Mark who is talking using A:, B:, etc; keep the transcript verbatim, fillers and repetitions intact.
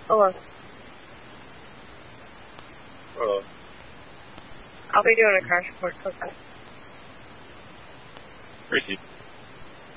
A: Hello.
B: Hello.
A: I'll be doing a crash report. Okay.
B: Gracie.